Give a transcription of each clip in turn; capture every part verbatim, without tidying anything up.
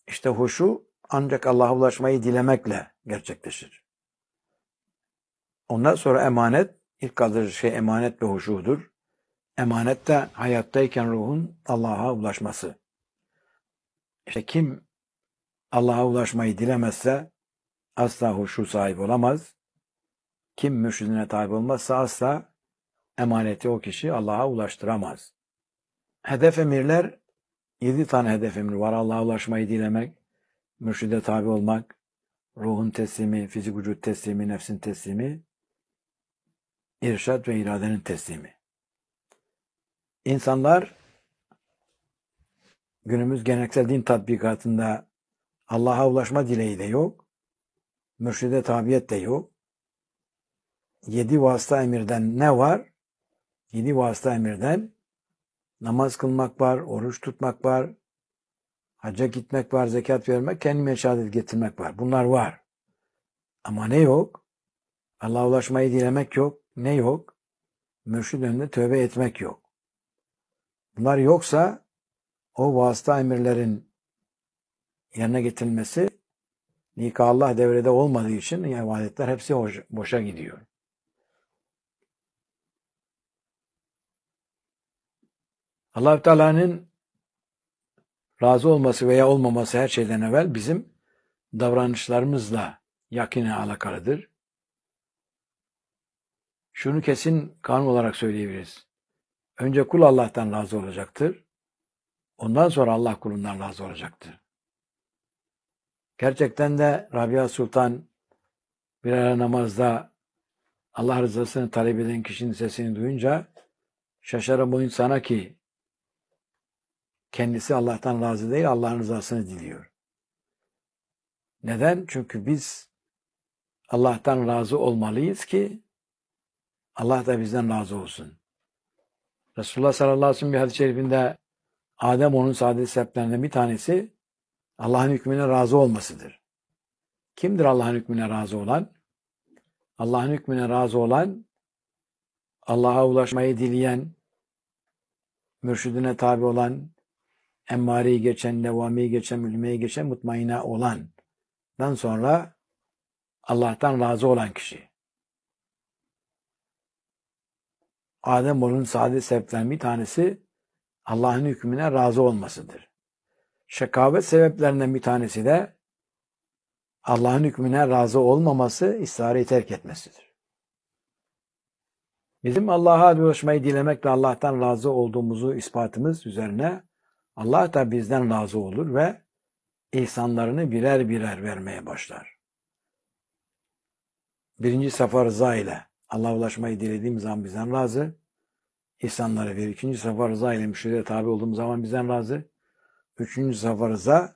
İşte huşu ancak Allah'a ulaşmayı dilemekle gerçekleşir. Ondan sonra emanet, ilk kaldırıcı şey emanet ve huşudur. Emanet de hayattayken ruhun Allah'a ulaşması. İşte kim Allah'a ulaşmayı dilemezse asla huşu sahibi olamaz. Kim mürşidine tabi olmazsa asla emaneti o kişi Allah'a ulaştıramaz. Hedef emirler, yedi tane hedef emri var. Allah'a ulaşmayı dilemek, mürşide tabi olmak, ruhun teslimi, fizik vücut teslimi, nefsin teslimi, irşad ve iradenin teslimi. İnsanlar günümüz geleneksel din tatbikatında Allah'a ulaşma dileği de yok, mürşide tabiyet de yok. Yedi vasıta emirden ne var? Yedi vasıta emirden namaz kılmak var, oruç tutmak var, hacca gitmek var, zekat vermek, kendime şehadet getirmek var. Bunlar var. Ama ne yok? Allah'a ulaşmayı dilemek yok. Ne yok? Mürşid önünde tövbe etmek yok. Bunlar yoksa o vasıta emirlerin yerine getirilmesi nikah Allah devrede olmadığı için ibadetler hepsi boşa gidiyor. Allah-u Teala'nın razı olması veya olmaması her şeyden evvel bizim davranışlarımızla yakinen alakalıdır. Şunu kesin kanun olarak söyleyebiliriz. Önce kul Allah'tan razı olacaktır. Ondan sonra Allah kulundan razı olacaktır. Gerçekten de Rabia Sultan bir ara namazda Allah rızasını talep eden kişinin sesini duyunca şaşarım o insana ki kendisi Allah'tan razı değil, Allah'ın rızasını diliyor. Neden? Çünkü biz Allah'tan razı olmalıyız ki Allah da bizden razı olsun. Resulullah sallallahu aleyhi ve sellem bir hadis-i şerifinde Adem onun saadet sebeplerinden bir tanesi Allah'ın hükmüne razı olmasıdır. Kimdir Allah'ın hükmüne razı olan? Allah'ın hükmüne razı olan, Allah'a ulaşmayı dileyen, mürşidine tabi olan, emmariyi geçen, levvamiyi geçen, mülmeyi geçen, mutmaina olandan sonra Allah'tan razı olan kişi. Adem onun saadet sebeplerinden bir tanesi Allah'ın hükmüne razı olmasıdır. Şekavet sebeplerinden bir tanesi de Allah'ın hükmüne razı olmaması, ısrarı terk etmesidir. Bizim Allah'a ulaşmayı dilemek ve Allah'tan razı olduğumuzu ispatımız üzerine Allah da bizden razı olur ve ihsanlarını birer birer vermeye başlar. Birinci safa rıza ile Allah'a ulaşmayı dilediğimiz zaman bizden razı, ihsanları verir. İkinci safa rıza ile mürşide tabi olduğumuz zaman bizden razı. Üçüncü safa rıza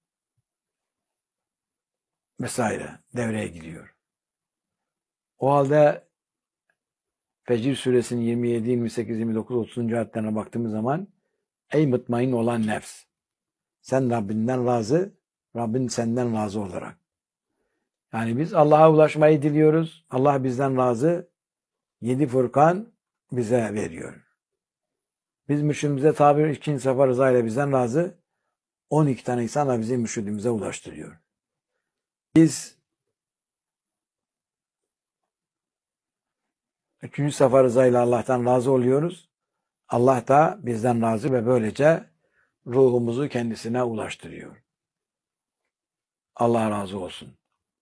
vesaire devreye giriyor. O halde Fecr suresinin yirmi yedi, yirmi sekiz, yirmi dokuz, otuzuncu ayetlerine baktığımız zaman ey mutmain olan nefs, sen Rabbinden razı, Rabbin senden razı olarak. Yani biz Allah'a ulaşmayı diliyoruz. Allah bizden razı. Yedi Furkan bize veriyor. Biz mürşidimize tabi ikinci sefer rıza ile bizden razı. on iki tane insan da bizi mürşidimize ulaştırıyor. Biz üçüncü sefer rıza ile Allah'tan razı oluyoruz. Allah da bizden razı ve böylece ruhumuzu kendisine ulaştırıyor. Allah razı olsun.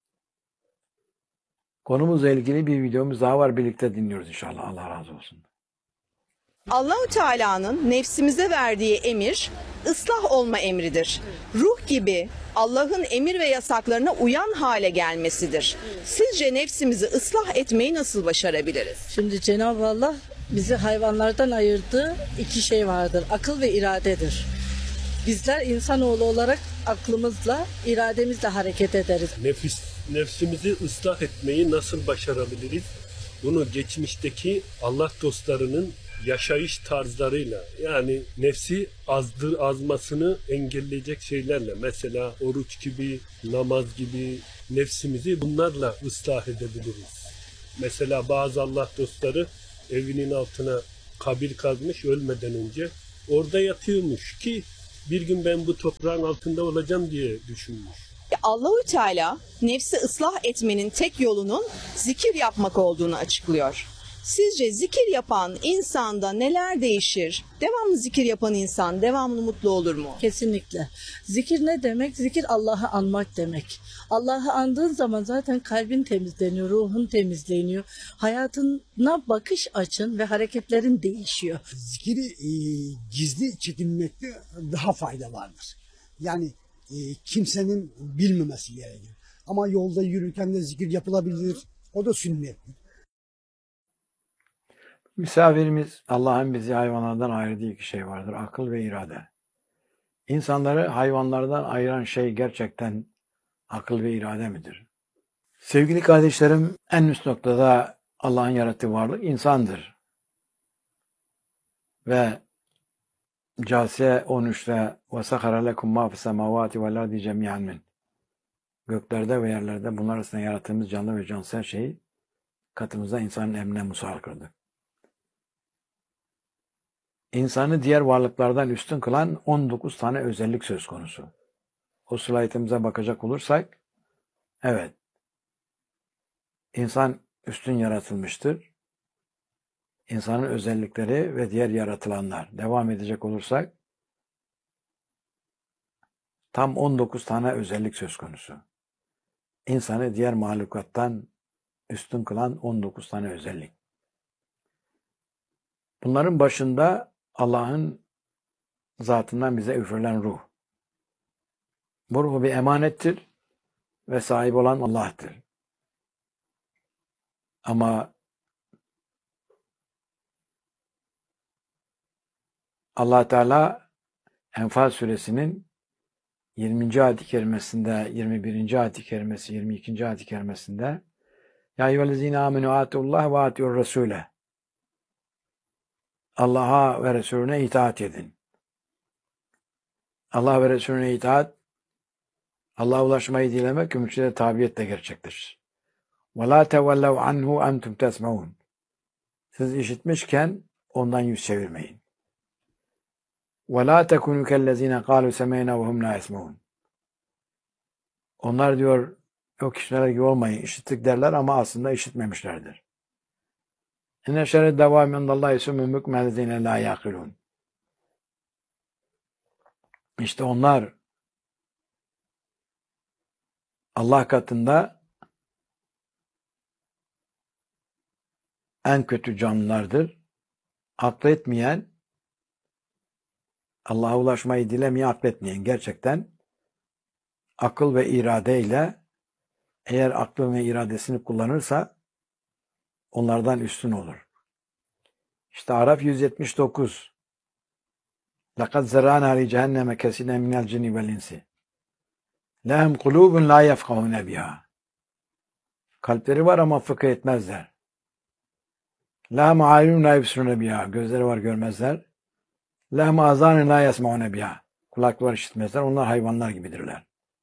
Konumuzla ilgili bir videomuz daha var. Birlikte dinliyoruz inşallah. Allah razı olsun. Allah-u Teala'nın nefsimize verdiği emir, ıslah olma emridir. Ruh gibi Allah'ın emir ve yasaklarına uyan hale gelmesidir. Sizce nefsimizi ıslah etmeyi nasıl başarabiliriz? Şimdi Cenab-ı Allah bizi hayvanlardan ayırdığı iki şey vardır. Akıl ve iradedir. Bizler insanoğlu olarak aklımızla, irademizle hareket ederiz. Nefis, nefsimizi ıslah etmeyi nasıl başarabiliriz? Bunu geçmişteki Allah dostlarının yaşayış tarzlarıyla, yani nefsi azdır azmasını engelleyecek şeylerle, mesela oruç gibi, namaz gibi, nefsimizi bunlarla ıslah edebiliriz. Mesela bazı Allah dostları evinin altına kabir kazmış ölmeden önce, orada yatıyormuş ki bir gün ben bu toprağın altında olacağım diye düşünmüş. Allahü Teala nefsi ıslah etmenin tek yolunun zikir yapmak olduğunu açıklıyor. Sizce zikir yapan insanda neler değişir? Devamlı zikir yapan insan devamlı mutlu olur mu? Kesinlikle. Zikir ne demek? Zikir Allah'ı anmak demek. Allah'ı andığın zaman zaten kalbin temizleniyor, ruhun temizleniyor. Hayatına bakış açın ve hareketlerin değişiyor. Zikiri e, gizli çekilmekte daha fayda vardır. Yani e, kimsenin bilmemesi gerekir. Ama yolda yürürken de zikir yapılabilir. O da sünnettir. Misafirimiz, Allah'ın bizi hayvanlardan ayırdığı iki şey vardır. Akıl ve irade. İnsanları hayvanlardan ayıran şey gerçekten akıl ve irade midir? Sevgili kardeşlerim, en üst noktada Allah'ın yarattığı varlık insandır. Ve Câsiye on üçte وَسَخَرَ لَكُمْ مَا فِي السَّمَاوَاتِ وَالْاَرْضِ جَمِيعًا مِنْ Göklerde ve yerlerde bunlar arasında yarattığımız canlı ve cansız her şeyi katımızda insanın emrine musahhar kıldık. İnsanı diğer varlıklardan üstün kılan on dokuz tane özellik söz konusu. O slaytımıza bakacak olursak, evet, insan üstün yaratılmıştır. İnsanın özellikleri ve diğer yaratılanlar. Devam edecek olursak, tam on dokuz tane özellik söz konusu. İnsanı diğer mahlukattan üstün kılan on dokuz tane özellik. Bunların başında Allah'ın zatından bize üfürülen ruh. Bu ruh bir emanettir ve sahibi olan Allah'tır. Ama Allah Teala Enfal suresinin yirminci ayet-i kerimesinde, yirmi birinci ayet-i kerimesi, yirmi ikinci ayet-i kerimesinde Ya eyyühellezine amenu atullah ve atiur resule Allah'a ve Resulüne itaat edin. Allah ve Resulüne itaat, Allah'a ulaşmayı dilemek, ümmetçilere tabiyetle gerçekleşir. وَلَا تَوَلَّوْ عَنْهُ أَنْتُمْ تَسْمَعُونَ Siz işitmişken ondan yüz çevirmeyin. وَلَا تَكُنُوا كَالَّذ۪ينَ قَالُوا سَمَيْنَا وَهُمْ لَا يَسْمَعُونَ Onlar o kişiler gibi olmayın. İşittik derler ama aslında işitmemişlerdir. اِنَّ شَرَ الدَّوَامِ عِنْدَ اللّٰهِ سُمُّ مُكْمَ الَّذ۪ينَ لَا يَعْقِلُونَ İşte onlar Allah katında en kötü canlılardır. Akletmeyen, Allah'a ulaşmayı dilemeyen, akletmeyen, gerçekten akıl ve iradeyle eğer aklı ve iradesini kullanırsa onlardan üstün olur. İşte Araf yüz yetmiş dokuz لَقَدْ زَرَعْنَا لِجَهَنَّمَ كَثِيرًا مِنَ الْجِنِّ وَالْاِنْسِ لَهُمْ قُلُوبٌ لَا يَفْقَهُونَ بِهَا Kalpleri var ama fıkıh etmezler. لَهُمْ عَيْنٌ لَا يُبْصِرُونَ بِهَا Gözleri var görmezler. لَهُمْ آذَانٌ لَا يَسْمَعُونَ بِهَا Kulakları işitmezler. Onlar hayvanlar gibidirler.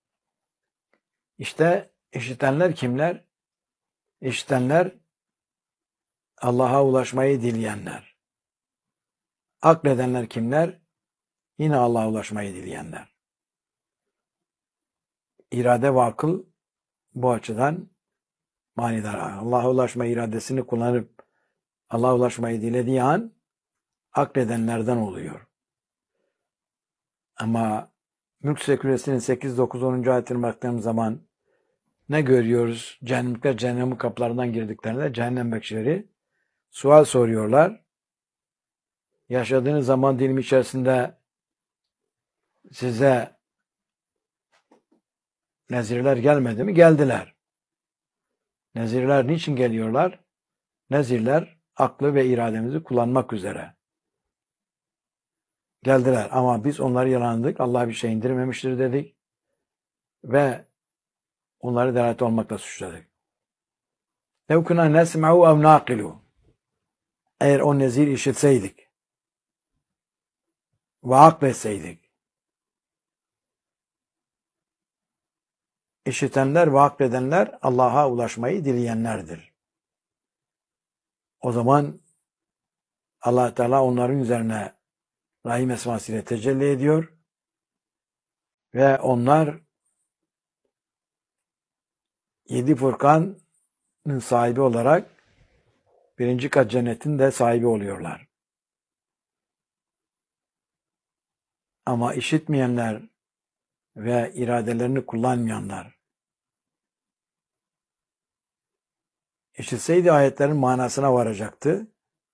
İşte işitenler kimler? İşitenler Allah'a ulaşmayı dileyenler. Akledenler kimler? Yine Allah'a ulaşmayı dileyenler. İrade ve akıl bu açıdan manidar. Allah'a ulaşma iradesini kullanıp Allah'a ulaşmayı dilediği an akledenlerden oluyor. Ama Mülk Suresinin sekiz, dokuz, onuncu ayetine baktığımız zaman ne görüyoruz? Cehennemlikler cehennemin kapılarından girdiklerinde cehennem bekçileri sual soruyorlar. Yaşadığınız zaman dilimi içerisinde size nezirler gelmedi mi? Geldiler. Nezirler niçin geliyorlar? Nezirler aklı ve irademizi kullanmak üzere geldiler. Ama biz onları yalanladık. Allah bir şey indirmemiştir dedik. Ve onları delalet olmakla suçladık. لَوْ كُنَا نَسْمَعُوا اَوْ نَاقِلُوا Eğer o nezir işitseydik ve akletseydik, işitenler ve akledenler Allah'a ulaşmayı dileyenlerdir. O zaman Allah Teala onların üzerine Rahim esmasıyla tecelli ediyor Ve onlar yedi Furkan'ın sahibi olarak birinci kat cennetin de sahibi oluyorlar. Ama işitmeyenler ve iradelerini kullanmayanlar işitseydi ayetlerin manasına varacaktı.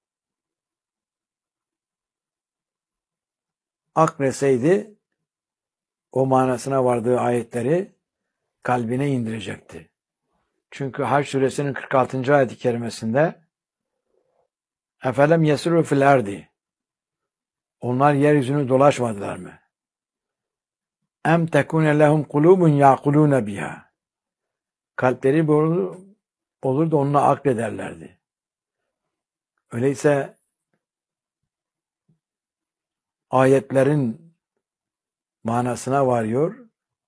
Akreseydi o manasına vardığı ayetleri kalbine indirecekti. Çünkü Hac suresinin kırk altıncı ayet-i kerimesinde Efelem yesiru fil erdi. Onlar yeryüzünü dolaşmadılar mı? Em tekune lehum kulubun yaqulune biha. Kalpleri olur, olur da onunla aklederlerdi. Öyleyse ayetlerin manasına varıyor,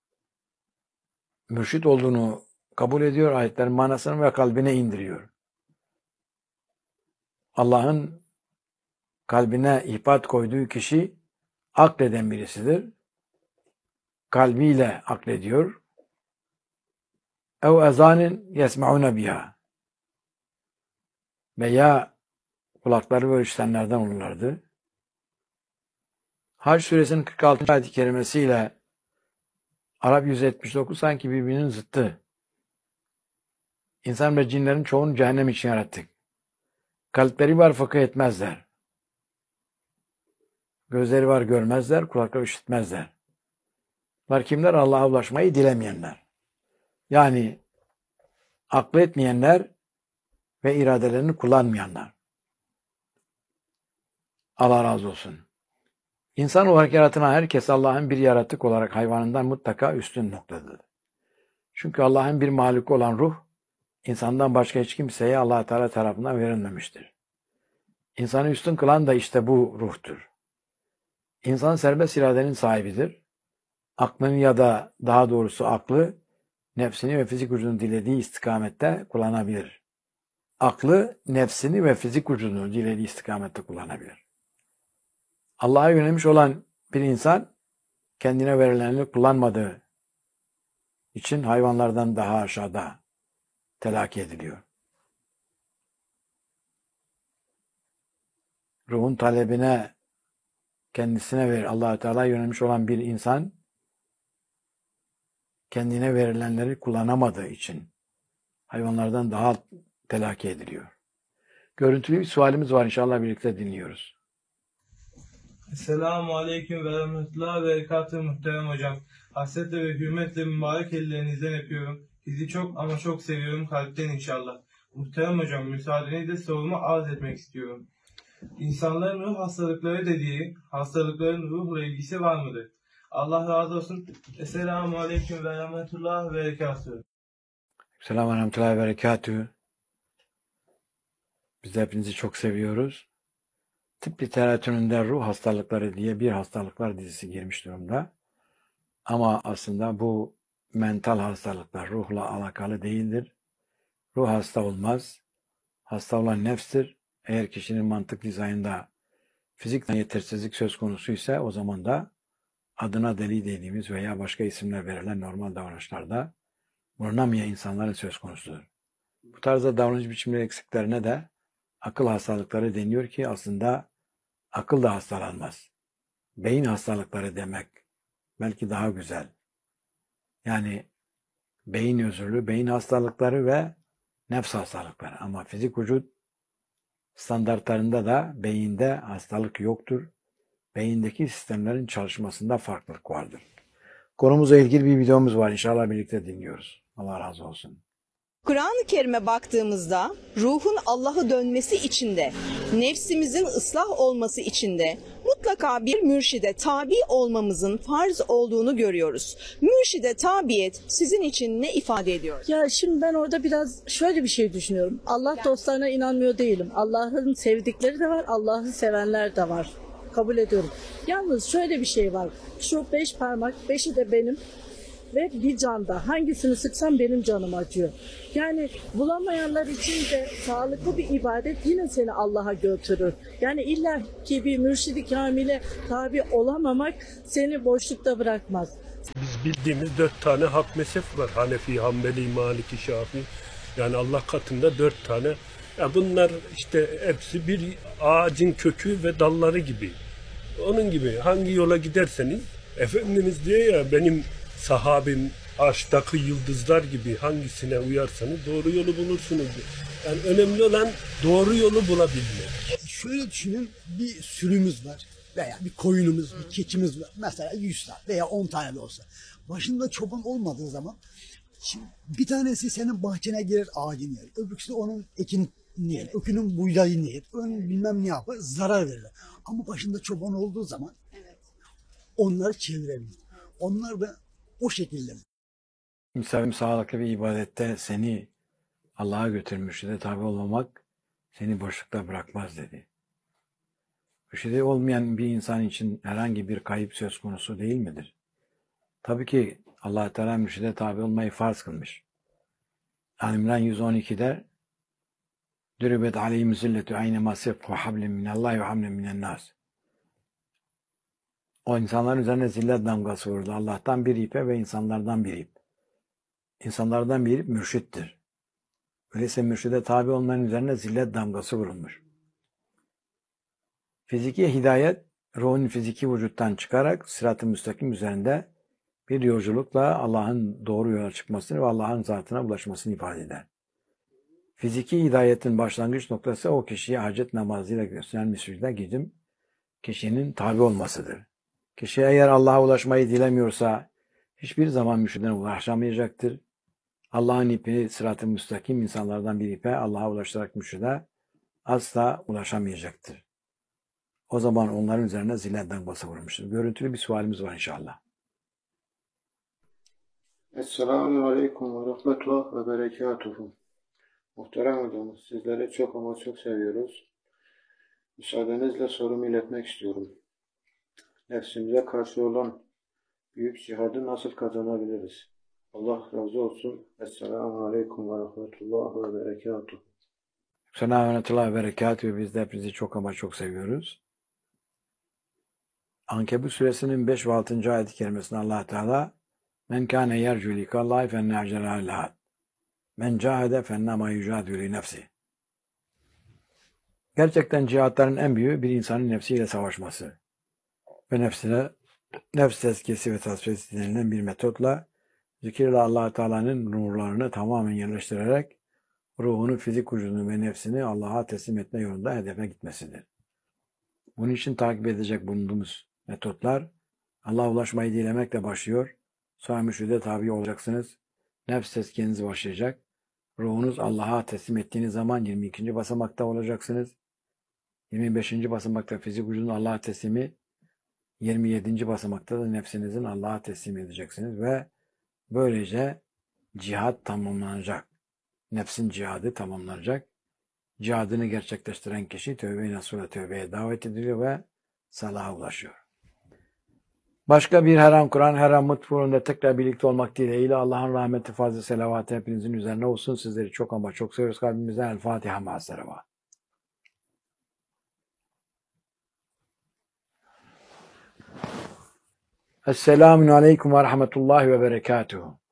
mürşit olduğunu kabul ediyor, ayetlerin manasını ve kalbine indiriyor. Allah'ın kalbine ihbat koyduğu kişi akleden birisidir. Kalbiyle aklediyor. Ev ezanin yesma'une biha. Veya kulakları ve işitenlerden olurlardı. Hac suresinin kırk altıncı ayet-i kerimesiyle Arap yüz yetmiş dokuz sanki birbirinin zıttı. İnsan ve cinlerin çoğunu cehennem için yarattık. Kalpleri var fıkıh etmezler. Gözleri var görmezler, kulakları işitmezler. Bunlar kimler? Allah'a ulaşmayı dilemeyenler. Yani aklı etmeyenler ve iradelerini kullanmayanlar. Allah razı olsun. İnsan olarak yaratılan herkes Allah'ın bir yaratık olarak hayvanından mutlaka üstün noktadır. Çünkü Allah'ın bir mahluku olan ruh, insandan başka hiç kimseye Allah Teala tarafından verilmemiştir. İnsanı üstün kılan da işte bu ruhtur. İnsan serbest iradenin sahibidir. Aklını ya da daha doğrusu aklı, nefsini ve fizik gücünü dilediği istikamette kullanabilir. Aklı, nefsini ve fizik gücünü dilediği istikamette kullanabilir. Allah'a yönelmiş olan bir insan, kendine verilenleri kullanmadığı için hayvanlardan daha aşağıda telakki ediliyor. Ruhun talebine kendisine ver, Allah-u Teala'ya yönelmiş olan bir insan kendine verilenleri kullanamadığı için hayvanlardan daha telakki ediliyor. Görüntülü bir sualimiz var, inşallah birlikte dinliyoruz. Esselamu Aleyküm ve Rahmetullahi ve Berekatuhu muhterem hocam. Hasretle ve hürmetle mübarek ellerinizden öpüyorum. Sizi çok ama çok seviyorum kalpten inşallah. Muhterem hocam, müsaadenizle sorumu arz etmek istiyorum. İnsanların ruh hastalıkları dediği hastalıkların ruhla ilgisi var mıdır? Allah razı olsun. Esselamu Aleyküm ve Rahmetullahi ve Berekatuhu. Selamun Aleyküm ve Berekatuhu. Biz de hepinizi çok seviyoruz. Tıp literatüründe ruh hastalıkları diye bir hastalıklar dizisi girmiş durumda. Ama aslında bu mental hastalıklar ruhla alakalı değildir. Ruh hasta olmaz. Hasta olan nefstir. Eğer kişinin mantık dizaynında fizikten yetersizlik söz konusu ise o zaman da adına deli dediğimiz veya başka isimler verilen normal davranışlarda bulunamayan insanların söz konusudur. Bu tarzda davranış biçimleri eksiklerine de akıl hastalıkları deniyor ki aslında akıl da hastalanmaz. Beyin hastalıkları demek belki daha güzel. Yani beyin özürlü, beyin hastalıkları ve nefs hastalıkları. Ama fizik vücut standartlarında da beyinde hastalık yoktur. Beyindeki sistemlerin çalışmasında farklılık vardır. Konumuzla ilgili bir videomuz var. İnşallah birlikte dinliyoruz. Allah razı olsun. Kur'an-ı Kerim'e baktığımızda ruhun Allah'a dönmesi için de, nefsimizin ıslah olması için de mutlaka bir mürşide tabi olmamızın farz olduğunu görüyoruz. Mürşide tabiyet sizin için ne ifade ediyor? Ya şimdi ben orada biraz şöyle bir şey düşünüyorum. Allah dostlarına inanmıyor değilim. Allah'ın sevdikleri de var, Allah'ı sevenler de var. Kabul ediyorum. Yalnız şöyle bir şey var. Şu beş parmak, beşi de benim ve bir canda. Hangisini sıksam benim canım acıyor. Yani bulamayanlar için de sağlıklı bir ibadet yine seni Allah'a götürür. Yani illa ki bir mürşid-i kamile tabi olamamak seni boşlukta bırakmaz. Biz bildiğimiz dört tane hak mezhep var. Hanefi, Hanbeli, Maliki, Şafii. Yani Allah katında dört tane. Ya bunlar işte hepsi bir ağacın kökü ve dalları gibi. Onun gibi hangi yola giderseniz, Efendimiz diyor ya, benim sahabim arştaki yıldızlar gibi, hangisine uyarsanız doğru yolu bulursunuz diyor. Yani önemli olan doğru yolu bulabilmek. Şöyle düşünün, bir sürümüz var veya bir koyunumuz, bir keçimiz var. Mesela yüz tane veya on tane de olsa. Başında çoban olmadığı zaman şimdi bir tanesi senin bahçene girer, ağacını yer. Öbürküsü de onun ekini yer. Ökünün buğdayını yer. Ön bilmem ne yapar, zarar verir. Ama başında çoban olduğu zaman onları çevirebilir. Onlar da o şekilde. Misafir sağlıklı bir ibadette seni Allah'a götürmüş de tabi olmamak seni boşlukta bırakmaz dedi. Mürşidi olmayan bir insan için herhangi bir kayıp söz konusu değil midir? Tabii ki Allah Teala mürşide tabi olmayı farz kılmış. Ali-İmran yüz on iki'de Dürübet aleyhim zilletü ayne masif ve hablin minallahi ve hablin minennas. O insanların üzerine zillet damgası vurdu. Allah'tan bir ipe ve insanlardan bir ip. İnsanlardan bir ip mürşittir. Öyleyse mürşide tabi olmanın üzerine zillet damgası vurulmuş. Fiziki hidayet, ruhun fiziki vücuttan çıkarak sırat-ı müstakim üzerinde bir yolculukla Allah'ın doğru yola çıkmasını ve Allah'ın zatına ulaşmasını ifade eder. Fiziki hidayetin başlangıç noktası o kişiye hacet namazıyla gösteren sücde gidip kişinin tabi olmasıdır. Kişi eğer Allah'a ulaşmayı dilemiyorsa hiçbir zaman mürşidine ulaşamayacaktır. Allah'ın ipi sırat-ı müstakim insanlardan bir ipe Allah'a ulaşarak mürşide asla ulaşamayacaktır. O zaman onların üzerine zillet damgası vurmuştur. Görüntülü bir sualimiz var inşallah. Esselamu Aleyküm ve Rahmetullah ve Berekatuhu. Muhterem hocamız, sizleri çok ama çok seviyoruz. Müsaadenizle sorumu iletmek istiyorum. Nefsimize karşı olan büyük cihadı nasıl kazanabiliriz? Allah razı olsun. Esselamu Aleyküm ve Rahmetullah ve Berekatuhu. Selamun Aleyküm ve Berekatuhu. Biz de hepinizi çok ama çok seviyoruz. Ankebut suresinin beş ve altıncı ayet-i kerimesinde Allah Teala Men kâne yercu likâllâhi fennâ'celâ lehâd. Men cahede fennâmâ yücâdü li nefsi. Gerçekten cihatların en büyüğü bir insanın nefsiyle savaşması. Ve nefsine nefs tezkiyesi ve tasfiyesi denilen bir metotla zikirle Allah Teala'nın nurlarını tamamen yerleştirerek ruhunu, fizik vücudunu ve nefsini Allah'a teslim etme yolunda hedefe gitmesidir. Bunun için takip edecek bulunduğumuz metotlar Allah'a ulaşmayı dilemekle başlıyor. Sonra mürşide tabi olacaksınız. Nefs tezkiyeniz başlayacak. Ruhunuz Allah'a teslim ettiğiniz zaman yirmi ikinci basamakta olacaksınız. yirmi beşinci basamakta fizik vücudun Allah'a teslimi, yirmi yedinci basamakta da nefsinizin Allah'a teslim edeceksiniz ve böylece cihat tamamlanacak. Nefsin cihadı tamamlanacak. Cihadını gerçekleştiren kişi tövbe-i nasuhla tövbeye davet ediliyor ve salaha ulaşıyor. Başka bir her an Kur'an, her an mutfurunda tekrar birlikte olmak dileğiyle Allah'ın rahmeti, fazla selavatı hepinizin üzerine olsun. Sizleri çok ama çok seviyoruz kalbimizden. El Fatiha ma'as-selavat. Esselamun Aleyküm ve Rahmetullahi ve Berekatuhu.